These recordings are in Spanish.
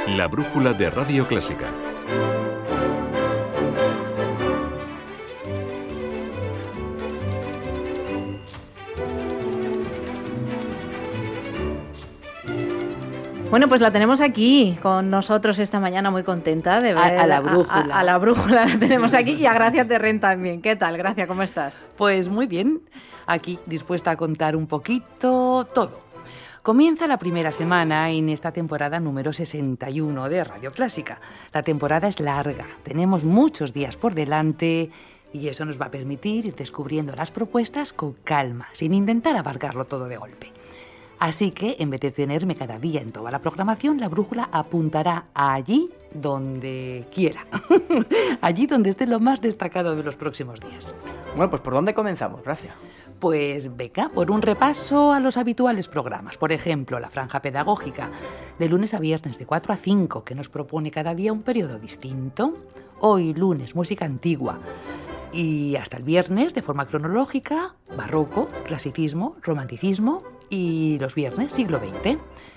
La brújula de Radio Clásica. Bueno, pues la tenemos aquí con nosotros esta mañana, muy contenta de ver a la brújula. A la brújula la tenemos aquí, y a Gracia Terrén también. ¿Qué tal, Gracia? ¿Cómo estás? Pues muy bien, aquí dispuesta a contar un poquito todo. Comienza la primera semana en esta temporada número 61 de Radio Clásica. La temporada es larga, tenemos muchos días por delante y eso nos va a permitir ir descubriendo las propuestas con calma, sin intentar abarcarlo todo de golpe. Así que, en vez de tenerme cada día en toda la programación, la brújula apuntará allí donde quiera. Allí donde esté lo más destacado de los próximos días. Bueno, pues ¿por dónde comenzamos, Gracia? Pues beca, por un repaso a los habituales programas. Por ejemplo, la franja pedagógica, de lunes a viernes, de 4 a 5, que nos propone cada día un periodo distinto. Hoy, lunes, música antigua. Y hasta el viernes, de forma cronológica, barroco, clasicismo, romanticismo y los viernes, siglo XX.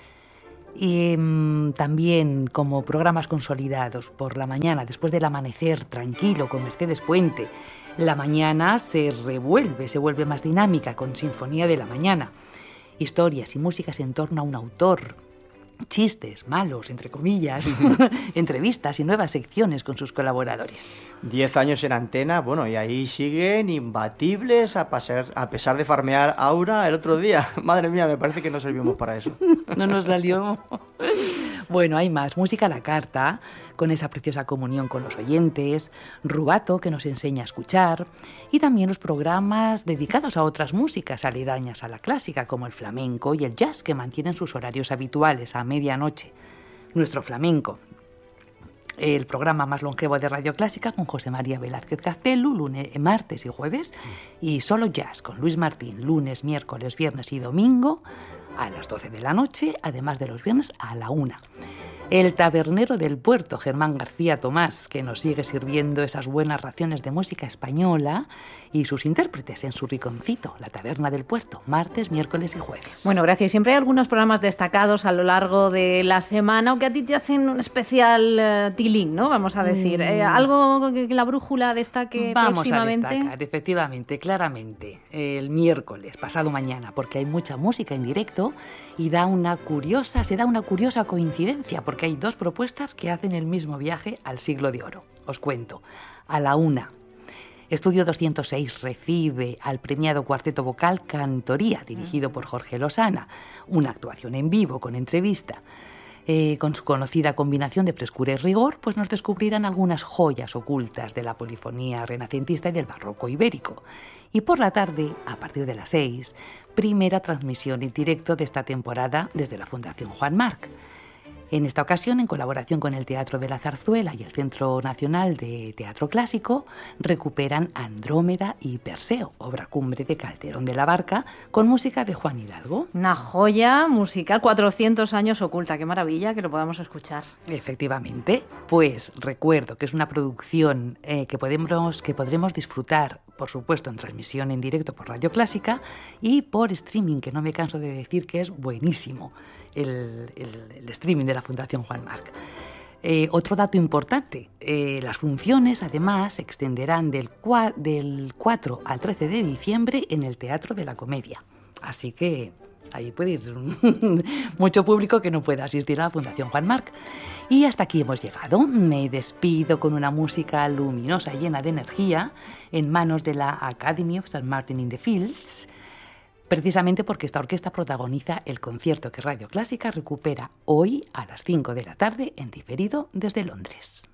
Y también como programas consolidados por la mañana, después del amanecer tranquilo con Mercedes Puente, la mañana se vuelve más dinámica con Sinfonía de la Mañana. Historias y músicas en torno a un autor. Chistes malos, entre comillas, entrevistas y nuevas secciones con sus colaboradores. 10 años en antena, bueno, y ahí siguen imbatibles a pesar de farmear Aura el otro día. Madre mía, me parece que no servimos para eso. No nos salió. Bueno, hay más. Música a la carta, con esa preciosa comunión con los oyentes, Rubato, que nos enseña a escuchar, y también los programas dedicados a otras músicas aledañas a la clásica, como el flamenco y el jazz, que mantienen sus horarios habituales a medianoche. Nuestro flamenco, el programa más longevo de Radio Clásica, con José María Velázquez Castelu, lunes, martes y jueves, y Solo Jazz, con Luis Martín, lunes, miércoles, viernes y domingo, a las 12 de la noche, además de los viernes a la 1. El tabernero del puerto, Germán García Tomás, que nos sigue sirviendo esas buenas raciones de música española, y sus intérpretes en su rinconcito, la taberna del puerto, martes, miércoles y jueves. Bueno, gracias. Siempre hay algunos programas destacados a lo largo de la semana o que a ti te hacen un especial tilín, ¿no? Vamos a decir. ¿Algo que la brújula destaque próximamente? Vamos a destacar, efectivamente, claramente, el miércoles, pasado mañana, porque hay mucha música en directo y se da una curiosa coincidencia, porque hay dos propuestas que hacen el mismo viaje al siglo de oro. Os cuento. A la 1, Estudio 206 recibe al premiado cuarteto vocal Cantoría, dirigido por Jorge Lozana, una actuación en vivo con entrevista. Con su conocida combinación de frescura y rigor, pues nos descubrirán algunas joyas ocultas de la polifonía renacentista y del barroco ibérico. Y por la tarde, a partir de las 6, primera transmisión en directo de esta temporada desde la Fundación Juan Marc. En esta ocasión, en colaboración con el Teatro de la Zarzuela y el Centro Nacional de Teatro Clásico, recuperan Andrómeda y Perseo, obra cumbre de Calderón de la Barca, con música de Juan Hidalgo. Una joya musical, 400 años oculta. Qué maravilla que lo podamos escuchar. Efectivamente. Pues recuerdo que es una producción que podremos disfrutar, por supuesto, en transmisión en directo por Radio Clásica y por streaming, que no me canso de decir que es buenísimo el streaming de la Fundación Juan Marc. Otro dato importante, las funciones además se extenderán del 4 al 13 de diciembre en el Teatro de la Comedia. Así que ahí puede ir mucho público que no pueda asistir a la Fundación Juan Marc. Y hasta aquí hemos llegado. Me despido con una música luminosa y llena de energía en manos de la Academy of St. Martin in the Fields, precisamente porque esta orquesta protagoniza el concierto que Radio Clásica recupera hoy a las 5 de la tarde en diferido desde Londres.